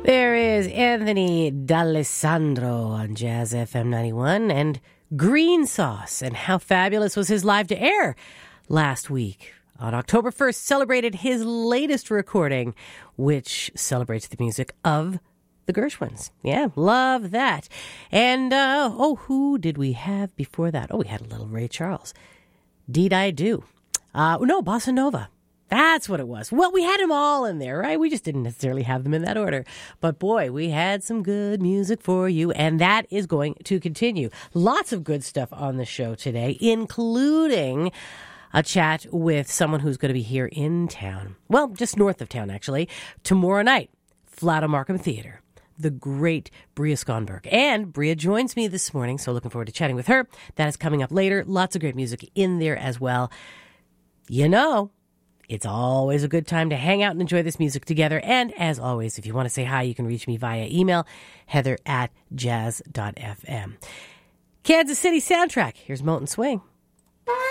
There is Anthony D'Alessandro on Jazz FM 91 and Green Sauce, and how fabulous was his live to air last week. On October 1st, celebrated his latest recording, which celebrates the music of the Gershwins. Yeah, love that. And, who did we have before that? Oh, we had a little Ray Charles. Deed I Do. No, Bossa Nova. That's what it was. Well, we had them all in there, right? We just didn't necessarily have them in that order. But boy, we had some good music for you, and that is going to continue. Lots of good stuff on the show today, including a chat with someone who's going to be here in town. Well, just north of town, actually. Tomorrow night, Flata Markham Theater. The great Bria Skonberg. And Bria joins me this morning, so looking forward to chatting with her. That is coming up later. Lots of great music in there as well. You know, it's always a good time to hang out and enjoy this music together. And as always, if you want to say hi, you can reach me via email, heather@jazz.fm. Kansas City Soundtrack. Here's Molten Swing.